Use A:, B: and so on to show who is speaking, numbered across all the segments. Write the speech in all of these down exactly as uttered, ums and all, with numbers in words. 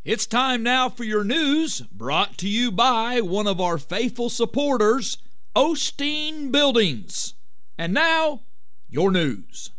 A: It's time now for your news, brought to you by one of our faithful supporters, Osteen Buildings. And now, your news.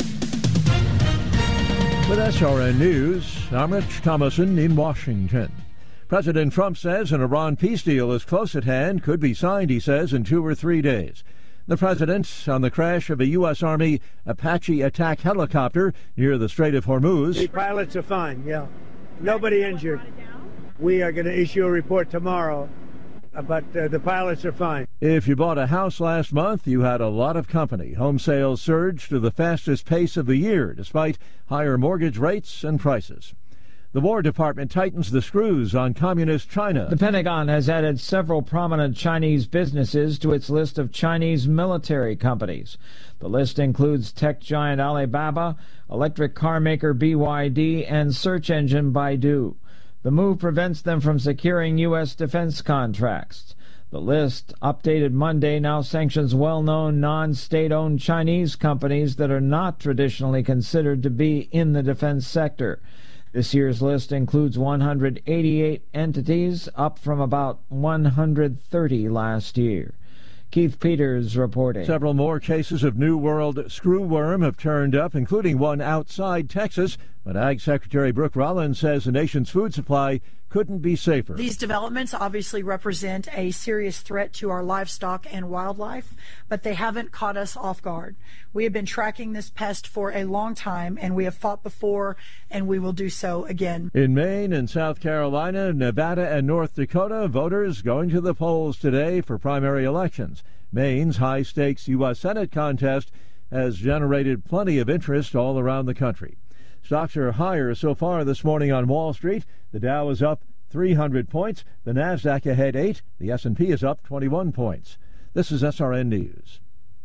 B: With S R N News, I'm Rich Thomason in Washington. President Trump says an Iran peace deal is close at hand, could be signed, he says, in two or three days. The president on the crash of a U S. Army Apache attack helicopter near the Strait of Hormuz.
C: The pilots are fine, yeah. Nobody injured. We are going to issue a report tomorrow, but uh, the pilots are fine.
B: If you bought a house last month, you had a lot of company. Home sales surged to the fastest pace of the year, despite higher mortgage rates and prices. The War Department tightens the screws on communist China.
D: The Pentagon has added several prominent Chinese businesses to its list of Chinese military companies. The list includes tech giant Alibaba, electric car maker B Y D, and search engine Baidu. The move prevents them from securing U S defense contracts. The list, updated Monday, now sanctions well-known non-state-owned Chinese companies that are not traditionally considered to be in the defense sector. This year's list includes one hundred eighty-eight entities, up from about one hundred thirty last year. Keith Peters reporting.
B: Several more cases of New World screwworm have turned up, including one outside Texas. But Ag Secretary Brooke Rollins says the nation's food supply couldn't be safer.
E: These developments obviously represent a serious threat to our livestock and wildlife, but they haven't caught us off guard. We have been tracking this pest for a long time, and we have fought before, and we will do so again.
B: In Maine and South Carolina, Nevada, and North Dakota, voters going to the polls today for primary elections. Maine's high-stakes U S. Senate contest has generated plenty of interest all around the country. Stocks are higher so far this morning on Wall Street. The Dow is up three hundred points. The Nasdaq ahead eight. The S and P is up twenty-one points. This is S R N News.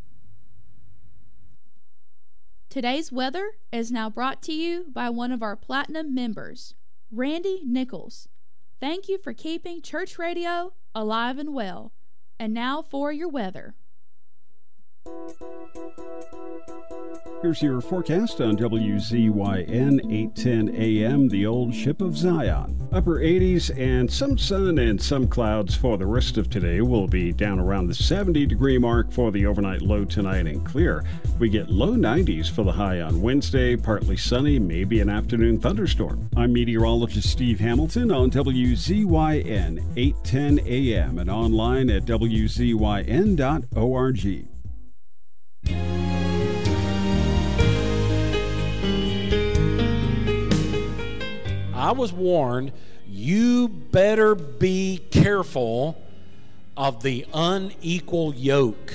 F: Today's weather is now brought to you by one of our Platinum members, Randy Nichols. Thank you for keeping church radio alive and well. And now for your weather.
G: Here's your forecast on W Z Y N eight ten A M, the old ship of Zion. Upper eighties and some sun and some clouds for the rest of today. Will be down around the seventy degree mark for the overnight low tonight and clear. We get low nineties for the high on Wednesday, partly sunny, maybe an afternoon thunderstorm. I'm meteorologist Steve Hamilton on W Z Y N eight ten A M and online at W Z Y N dot org.
H: I was warned, you better be careful of the unequal yoke.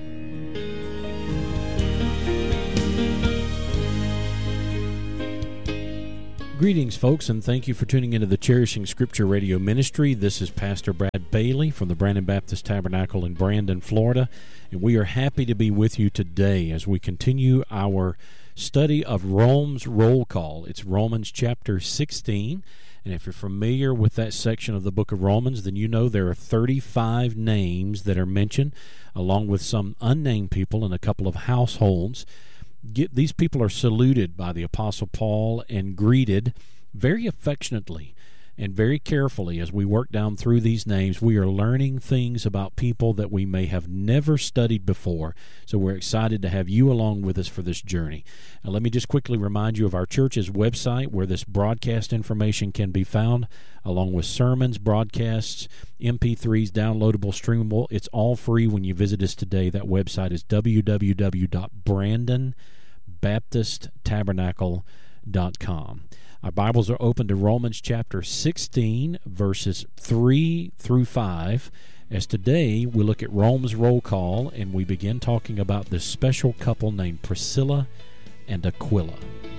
H: Greetings, folks, and thank you for tuning into the Cherishing Scripture Radio Ministry. This is Pastor Brad Bailey from the Brandon Baptist Tabernacle in Brandon, Florida, and we are happy to be with you today as we continue our study of Rome's roll call. It's Romans chapter sixteen, and if you're familiar with that section of the book of Romans, then you know there are thirty-five names that are mentioned, along with some unnamed people and a couple of households. Get, these people are saluted by the Apostle Paul and greeted very affectionately and very carefully. As we work down through these names, we are learning things about people that we may have never studied before. So we're excited to have you along with us for this journey. Now, let me just quickly remind you of our church's website where this broadcast information can be found, along with sermons, broadcasts, M P threes, downloadable, streamable. It's all free when you visit us today. That website is w w w dot brandon baptist tabernacle dot com. Our Bibles are open to Romans chapter sixteen, verses three through five, as today we look at Rome's roll call and we begin talking about this special couple named Priscilla and Aquila.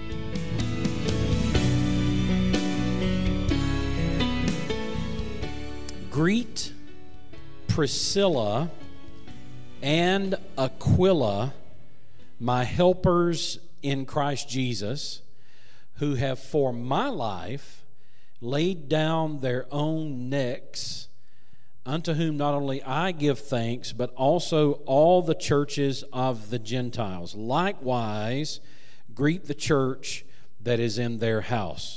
H: Greet Priscilla and Aquila, my helpers in Christ Jesus, who have for my life laid down their own necks, unto whom not only I give thanks, but also all the churches of the Gentiles. Likewise, greet the church that is in their house.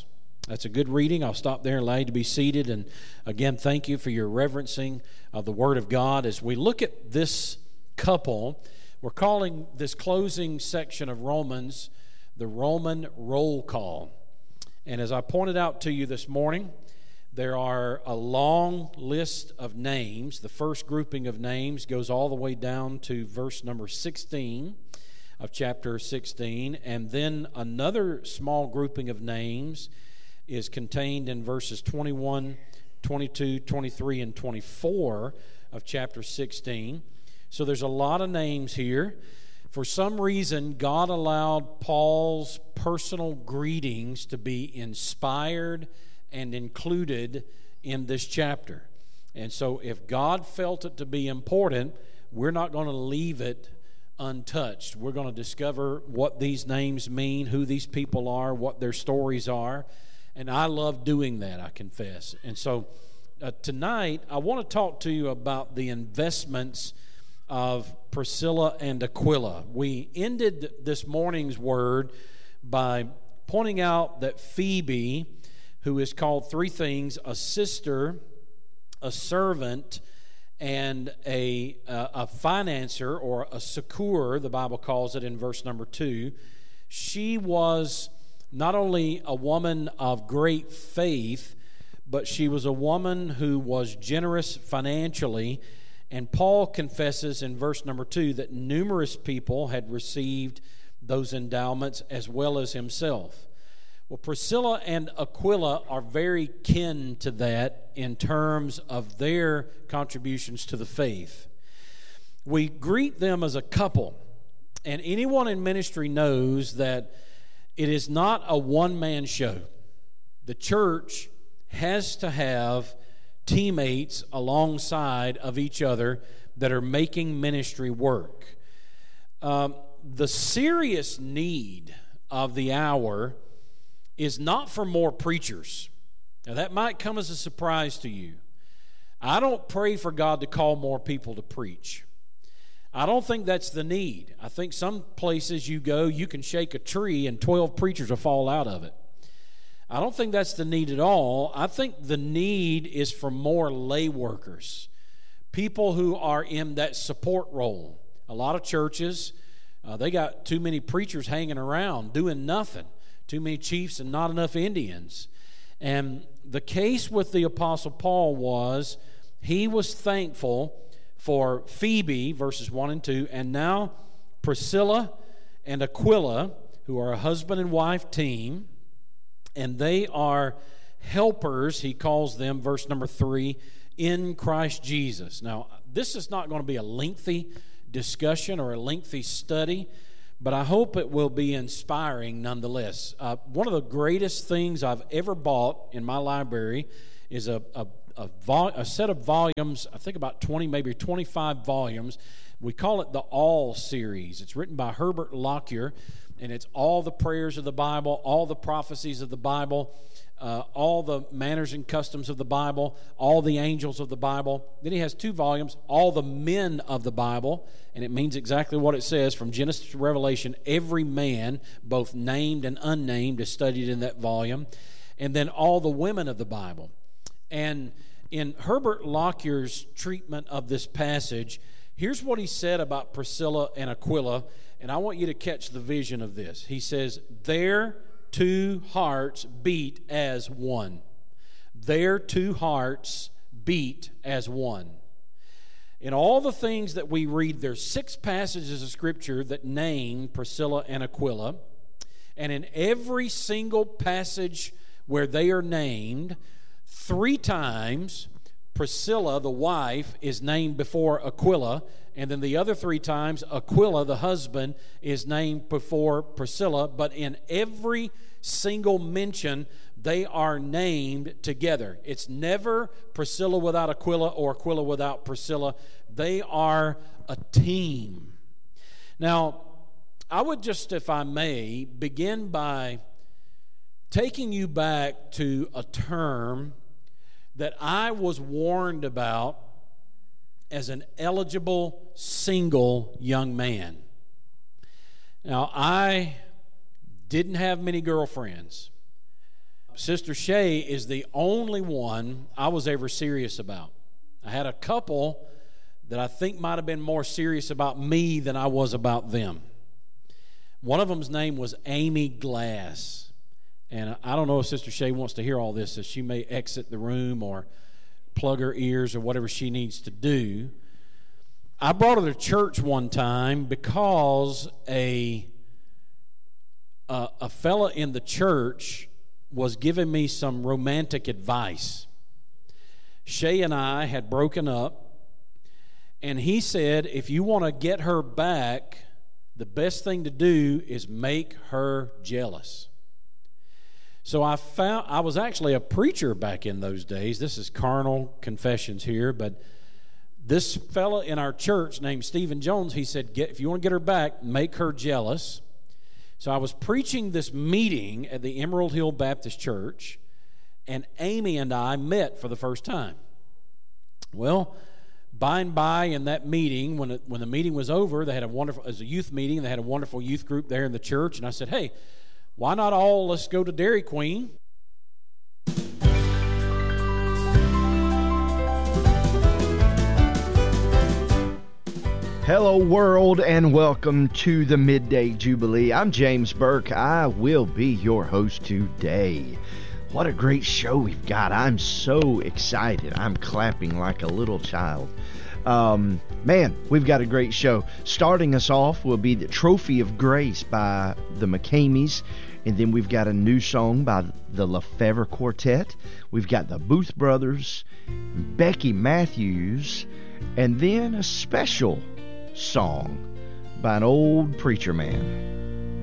H: That's a good reading. I'll stop there and allow you to be seated. And again, thank you for your reverencing of the Word of God. As we look at this couple, we're calling this closing section of Romans the Roman roll call. And as I pointed out to you this morning, there are a long list of names. The first grouping of names goes all the way down to verse number sixteen of chapter sixteen. And then another small grouping of names is contained in verses twenty-one, twenty-two, twenty-three, and twenty-four of chapter sixteen. So there's a lot of names here. For some reason, God allowed Paul's personal greetings to be inspired and included in this chapter. And so if God felt it to be important, we're not going to leave it untouched. We're going to discover what these names mean, who these people are, what their stories are. And I love doing that, I confess. And so uh, tonight, I want to talk to you about the investments of Priscilla and Aquila. We ended this morning's word by pointing out that Phoebe, who is called three things: a sister, a servant, and a, a, a financer, or a succor, the Bible calls it in verse number two. She was not only a woman of great faith, but she was a woman who was generous financially. And Paul confesses in verse number two that numerous people had received those endowments as well as himself. Well, Priscilla and Aquila are very kin to that in terms of their contributions to the faith. We greet them as a couple, and anyone in ministry knows that it is not a one-man show. The church has to have teammates alongside of each other that are making ministry work. Um, the serious need of the hour is not for more preachers. Now, that might come as a surprise to you. I don't pray for God to call more people to preach. I don't think that's the need. I think some places you go, you can shake a tree and twelve preachers will fall out of it. I don't think that's the need at all. I think the need is for more lay workers, people who are in that support role. A lot of churches, uh, they got too many preachers hanging around doing nothing. Too many chiefs and not enough Indians. And the case with the Apostle Paul was he was thankful for Phoebe, verses one and two, and now Priscilla and Aquila, who are a husband and wife team, and they are helpers, he calls them, verse number three, in Christ Jesus. Now, this is not going to be a lengthy discussion or a lengthy study, but I hope it will be inspiring nonetheless. Uh, one of the greatest things I've ever bought in my library is a, a, a, vol- a set of volumes, I think about twenty, maybe twenty-five volumes. We call it the All series. It's written by Herbert Lockyer, and it's all the prayers of the Bible, all the prophecies of the Bible, uh, all the manners and customs of the Bible, all the angels of the Bible. Then he has two volumes, all the men of the Bible, and it means exactly what it says. From Genesis to Revelation, every man, both named and unnamed, is studied in that volume. And then all the women of the Bible. And in Herbert Lockyer's treatment of this passage, here's what he said about Priscilla and Aquila, and I want you to catch the vision of this. He says, their two hearts beat as one. Their two hearts beat as one. In all the things that we read, there's six passages of Scripture that name Priscilla and Aquila, and in every single passage where they are named, three times Priscilla, the wife, is named before Aquila, and then the other three times Aquila, the husband, is named before Priscilla. But in every single mention, they are named together. It's never Priscilla without Aquila or Aquila without Priscilla. They are a team. Now, I would just, if I may, begin by taking you back to a term that I was warned about as an eligible single young man. Now, I didn't have many girlfriends. Sister Shay is the only one I was ever serious about. I had a couple that I think might have been more serious about me than I was about them. One of them's name was Amy Glass. And I don't know if Sister Shay wants to hear all this, so she may exit the room or plug her ears or whatever she needs to do. I brought her to church one time because a, a, a fella in the church was giving me some romantic advice. Shay and I had broken up, and he said, if you want to get her back, the best thing to do is make her jealous. So I found, I was actually a preacher back in those days. This is carnal confessions here, but this fella in our church named Stephen Jones, he said, get, if you want to get her back, make her jealous. So I was preaching this meeting at the Emerald Hill Baptist Church, and Amy and I met for the first time. Well, by and by in that meeting, when it, when the meeting was over, they had a wonderful, as a youth meeting, they had a wonderful youth group there in the church, and I said, hey, why not all, let's go to Dairy Queen.
I: Hello, world, and welcome to the Midday Jubilee. I'm James Burke. I will be your host today. What a great show we've got. I'm so excited. I'm clapping like a little child. Um, man, we've got a great show. Starting us off will be the Trophy of Grace by the McCameys. And then we've got a new song by the Lefevre Quartet. We've got the Booth Brothers, Becky Matthews, and then a special song by an old preacher man.